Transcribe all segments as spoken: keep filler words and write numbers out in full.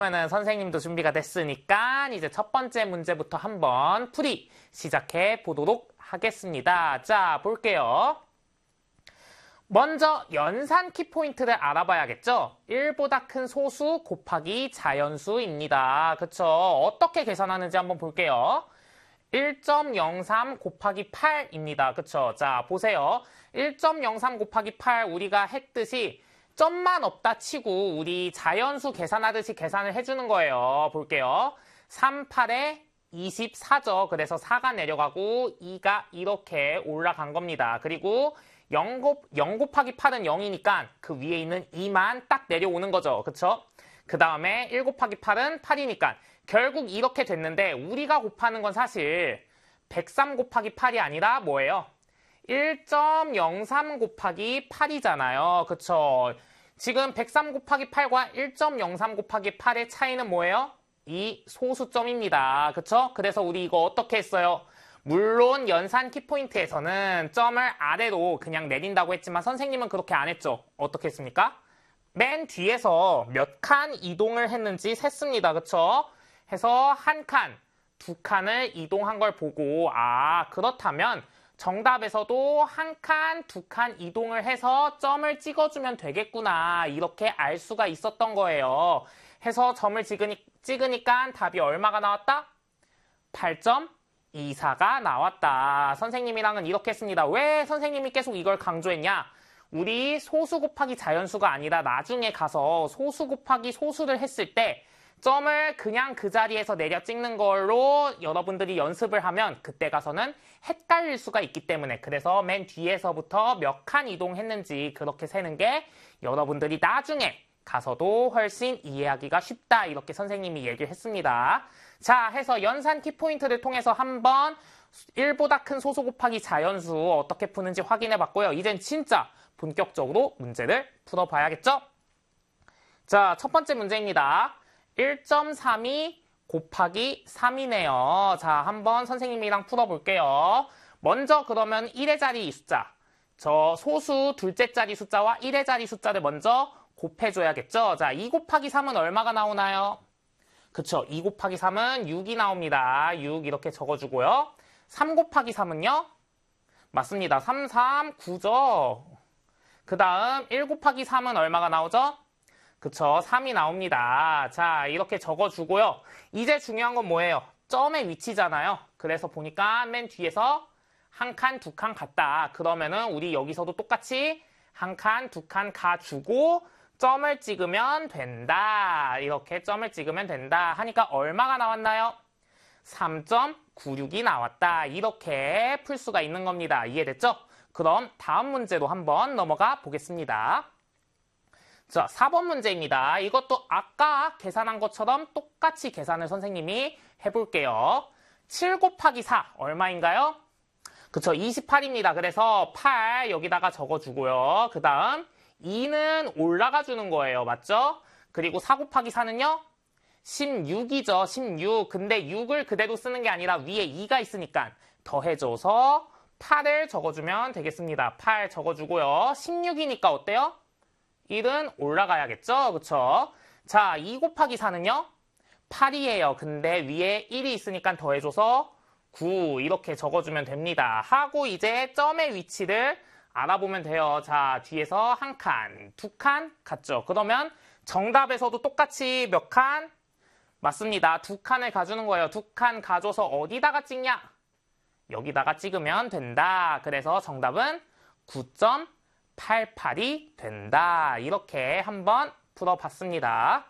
그러면은 선생님도 준비가 됐으니까 이제 첫 번째 문제부터 한번 풀이 시작해 보도록 하겠습니다. 자, 볼게요. 먼저 연산 키포인트를 알아봐야겠죠? 일보다 큰 소수 곱하기 자연수입니다. 그쵸? 어떻게 계산하는지 한번 볼게요. 일 점 영삼 곱하기 팔입니다. 그쵸? 자, 보세요. 일 점 영삼 곱하기 팔 우리가 했듯이 점만 없다 치고 우리 자연수 계산하듯이 계산을 해주는 거예요. 볼게요. 삼, 팔에 이십사죠. 그래서 사가 내려가고 이가 이렇게 올라간 겁니다. 그리고 영, 곱, 영 곱하기 팔은 영이니까 그 위에 있는 이만 딱 내려오는 거죠. 그쵸? 그 다음에 일 곱하기 팔은 팔이니까 결국 이렇게 됐는데 우리가 곱하는 건 사실 백삼 곱하기 팔이 아니라 뭐예요? 일 점 영삼 곱하기 팔이잖아요. 그쵸? 지금 백삼 곱하기 팔과 일 점 영삼 곱하기 팔의 차이는 뭐예요? 이 소수점입니다. 그쵸? 그래서 우리 이거 어떻게 했어요? 물론 연산 키포인트에서는 점을 아래로 그냥 내린다고 했지만 선생님은 그렇게 안 했죠? 어떻게 했습니까? 맨 뒤에서 몇 칸 이동을 했는지 셌습니다. 그쵸? 해서 한 칸, 두 칸을 이동한 걸 보고 아 그렇다면 정답에서도 한 칸, 두 칸 이동을 해서 점을 찍어주면 되겠구나 이렇게 알 수가 있었던 거예요. 해서 점을 찍으니, 찍으니까 답이 얼마가 나왔다? 팔 점 이사가 나왔다. 선생님이랑은 이렇게 했습니다. 왜 선생님이 계속 이걸 강조했냐? 우리 소수 곱하기 자연수가 아니라 나중에 가서 소수 곱하기 소수를 했을 때 점을 그냥 그 자리에서 내려 찍는 걸로 여러분들이 연습을 하면 그때 가서는 헷갈릴 수가 있기 때문에 그래서 맨 뒤에서부터 몇 칸 이동했는지 그렇게 세는 게 여러분들이 나중에 가서도 훨씬 이해하기가 쉽다 이렇게 선생님이 얘기를 했습니다. 자, 해서 연산 키포인트를 통해서 한번 일보다 큰 소수 곱하기 자연수 어떻게 푸는지 확인해 봤고요. 이젠 진짜 본격적으로 문제를 풀어봐야겠죠? 자, 첫 번째 문제입니다. 일 점 삼이 곱하기 삼이네요. 자, 한번 선생님이랑 풀어볼게요. 먼저 그러면 일의 자리 이 숫자, 저 소수 둘째 자리 숫자와 일의 자리 숫자를 먼저 곱해줘야겠죠? 자, 이 곱하기 삼은 얼마가 나오나요? 그쵸, 이 곱하기 삼은 육이 나옵니다. 육 이렇게 적어주고요. 삼 곱하기 삼은요? 맞습니다. 삼, 삼, 구죠. 그 다음 일 곱하기 삼은 얼마가 나오죠? 그쵸, 삼이 나옵니다. 자, 이렇게 적어주고요. 이제 중요한 건 뭐예요? 점의 위치잖아요. 그래서 보니까 맨 뒤에서 한 칸, 두 칸 갔다. 그러면은 우리 여기서도 똑같이 한 칸, 두 칸 가주고 점을 찍으면 된다. 이렇게 점을 찍으면 된다. 하니까 얼마가 나왔나요? 삼 점 구육이 나왔다. 이렇게 풀 수가 있는 겁니다. 이해됐죠? 그럼 다음 문제로 한번 넘어가 보겠습니다. 자, 사 번 문제입니다. 이것도 아까 계산한 것처럼 똑같이 계산을 선생님이 해볼게요. 칠 곱하기 사 얼마인가요? 그쵸, 이십팔입니다. 그래서 팔 여기다가 적어주고요. 그 다음 이는 올라가 주는 거예요. 맞죠? 그리고 사 곱하기 사는요? 십육이죠. 십육. 근데 육을 그대로 쓰는 게 아니라 위에 이가 있으니까 더해줘서 팔을 적어주면 되겠습니다. 팔 적어주고요. 십육이니까 어때요? 일은 올라가야겠죠? 그쵸? 자, 이 곱하기 사는요? 팔이에요. 근데 위에 일이 있으니까 더해줘서 구 이렇게 적어주면 됩니다. 하고 이제 점의 위치를 알아보면 돼요. 자, 뒤에서 한 칸, 두 칸 갔죠? 그러면 정답에서도 똑같이 몇 칸? 맞습니다. 두 칸을 가주는 거예요. 두 칸 가줘서 어디다가 찍냐? 여기다가 찍으면 된다. 그래서 정답은 구 점 팔팔이 된다. 이렇게 한번 풀어봤습니다.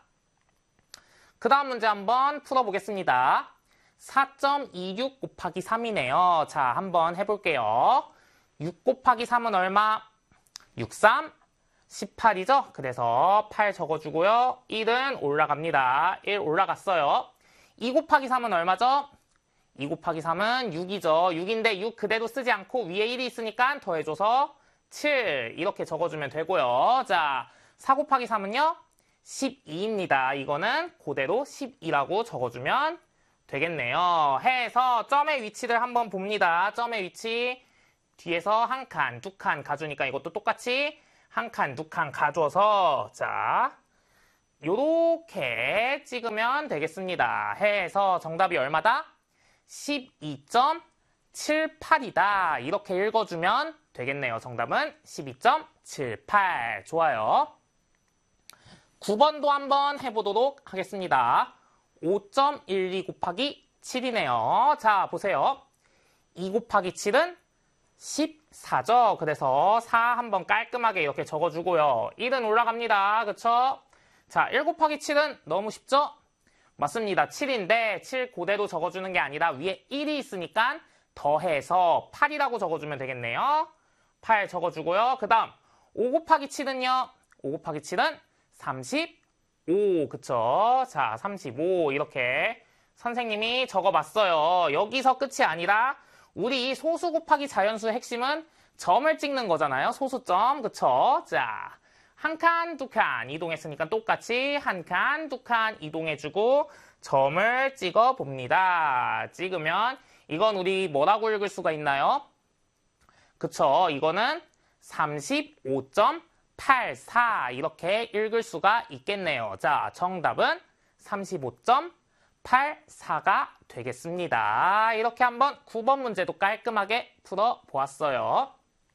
그 다음 문제 한번 풀어보겠습니다. 사 점 이육 곱하기 삼이네요. 자, 한번 해볼게요. 육 곱하기 삼은 얼마? 육, 삼, 십팔이죠? 그래서 팔 적어주고요. 일은 올라갑니다. 일 올라갔어요. 이 곱하기 삼은 얼마죠? 이 곱하기 삼은 육이죠. 육인데 육 그대로 쓰지 않고 위에 일이 있으니까 더해줘서 칠 이렇게 적어주면 되고요. 자, 사 곱하기 삼은요? 십이입니다. 이거는 그대로 십이라고 적어주면 되겠네요. 해서 점의 위치를 한번 봅니다. 점의 위치 뒤에서 한 칸, 두 칸 가주니까 이것도 똑같이 한 칸, 두 칸 가줘서 자 요렇게 찍으면 되겠습니다. 해서 정답이 얼마다? 십이 점 칠팔이다. 이렇게 읽어주면 되겠네요. 정답은 십이 점 칠팔. 좋아요. 구 번도 한번 해보도록 하겠습니다. 오 점 일이 곱하기 칠이네요. 자, 보세요. 이 곱하기 칠은 십사죠. 그래서 사 한번 깔끔하게 이렇게 적어주고요. 일은 올라갑니다. 그쵸? 자, 일 곱하기 칠은 너무 쉽죠? 맞습니다. 칠인데 칠 그대로 적어주는 게 아니라 위에 일이 있으니까 더해서 팔이라고 적어주면 되겠네요. 팔 적어주고요. 그 다음 오 곱하기 칠은요. 오 곱하기 칠은 삼십오. 그쵸? 자, 삼십오 이렇게 선생님이 적어봤어요. 여기서 끝이 아니라 우리 소수 곱하기 자연수의 핵심은 점을 찍는 거잖아요. 소수점. 그쵸? 자, 한 칸, 두 칸 이동했으니까 똑같이 한 칸, 두 칸 이동해주고 점을 찍어봅니다. 찍으면 이건 우리 뭐라고 읽을 수가 있나요? 그쵸? 이거는 삼십오 점 팔사 이렇게 읽을 수가 있겠네요. 자, 정답은 삼십오 점 팔사가 되겠습니다. 이렇게 한번 구 번 문제도 깔끔하게 풀어보았어요.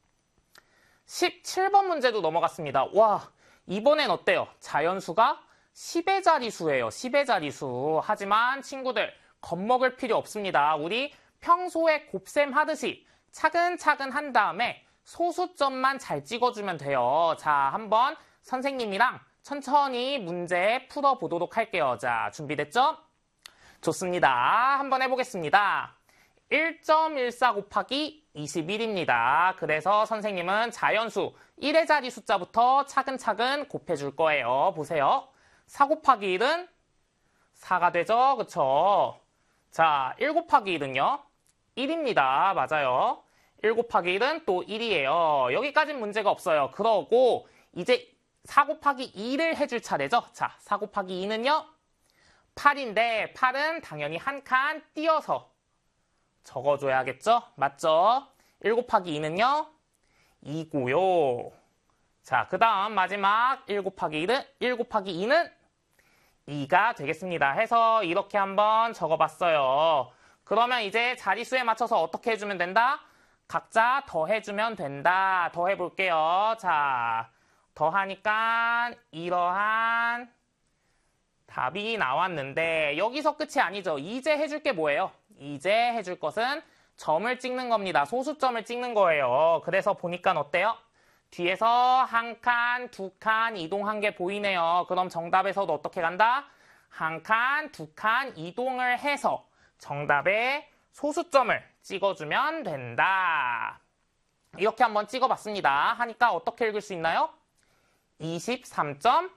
십칠 번 문제도 넘어갔습니다. 와, 이번엔 어때요? 자연수가 십의 자리수예요. 십의 자리수. 하지만 친구들 겁먹을 필요 없습니다. 우리 평소에 곱셈 하듯이 차근차근 한 다음에 소수점만 잘 찍어주면 돼요. 자, 한번 선생님이랑 천천히 문제 풀어보도록 할게요. 자, 준비됐죠? 좋습니다. 한번 해보겠습니다. 일 점 일사 곱하기 이십일입니다. 그래서 선생님은 자연수 일의 자리 숫자부터 차근차근 곱해줄 거예요. 보세요. 사 곱하기 일은 사가 되죠? 그쵸? 자, 일 곱하기 일은요? 일입니다. 맞아요. 일 곱하기 일은 또 일이에요. 여기까지는 문제가 없어요. 그러고 이제 사 곱하기 이를 해줄 차례죠. 자, 사 곱하기 이는요? 팔인데 팔은 당연히 한 칸 띄어서 적어줘야겠죠? 맞죠? 일 곱하기 이는요? 이고요. 자, 그 다음 마지막 일 곱하기 일은 일 곱하기 이는 이가 되겠습니다. 해서 이렇게 한번 적어봤어요. 그러면 이제 자리수에 맞춰서 어떻게 해주면 된다? 각자 더해주면 된다. 더해볼게요. 자, 더하니까 이러한 답이 나왔는데 여기서 끝이 아니죠. 이제 해줄 게 뭐예요? 이제 해줄 것은 점을 찍는 겁니다. 소수점을 찍는 거예요. 그래서 보니까 어때요? 뒤에서 한 칸, 두 칸 이동한 게 보이네요. 그럼 정답에서도 어떻게 간다? 한 칸, 두 칸 이동을 해서 정답에 소수점을 찍어주면 된다. 이렇게 한번 찍어봤습니다. 하니까 어떻게 읽을 수 있나요? 이십삼 점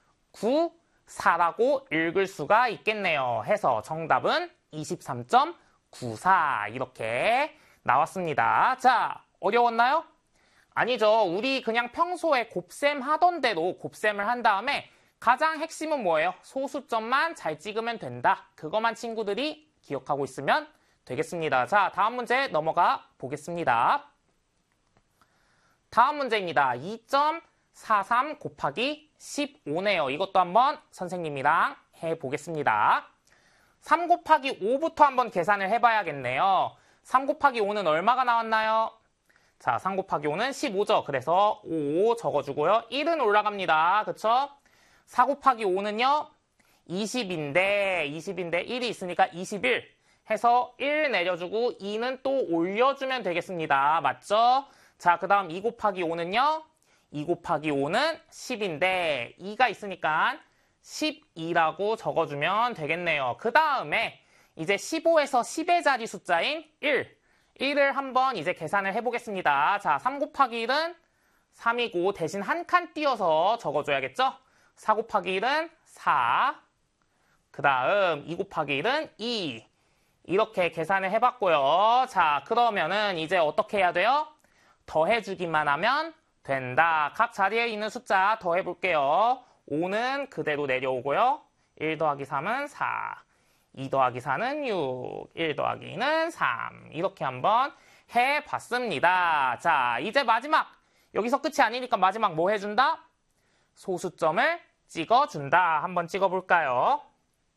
구사라고 읽을 수가 있겠네요. 해서 정답은 이십삼 점 구사 이렇게 나왔습니다. 자, 어려웠나요? 아니죠. 우리 그냥 평소에 곱셈 하던 대로 곱셈을 한 다음에 가장 핵심은 뭐예요? 소수점만 잘 찍으면 된다. 그것만 친구들이 기억하고 있으면 되겠습니다. 자, 다음 문제 넘어가 보겠습니다. 다음 문제입니다. 이 점 사삼 곱하기 십오네요. 이것도 한번 선생님이랑 해보겠습니다. 삼 곱하기 오부터 한번 계산을 해봐야겠네요. 삼 곱하기 오는 얼마가 나왔나요? 자, 삼 곱하기 오는 십오죠. 그래서 오 적어주고요. 일은 올라갑니다. 그쵸? 사 곱하기 오는요? 이십인데 이십인데 일이 있으니까 이십일 해서 일 내려주고 이는 또 올려주면 되겠습니다. 맞죠? 자, 그 다음 이 곱하기 오는요? 이 곱하기 오는 십인데 이가 있으니까 십이라고 적어주면 되겠네요. 그 다음에 이제 십오에서 십의 자리 숫자인 일, 일을 한번 이제 계산을 해보겠습니다. 자, 삼 곱하기 일은 삼이고 대신 한 칸 띄어서 적어줘야겠죠? 사 곱하기 일은 사, 그 다음 이 곱하기 일은 이 이렇게 계산을 해봤고요. 자, 그러면은 이제 어떻게 해야 돼요? 더해주기만 하면 된다. 각 자리에 있는 숫자 더해볼게요. 오는 그대로 내려오고요. 일 더하기 삼은 사, 이 더하기 사는 육, 일 더하기 이는 삼 이렇게 한번 해봤습니다. 자, 이제 마지막 여기서 끝이 아니니까 마지막 뭐 해준다? 소수점을 찍어준다. 한번 찍어볼까요?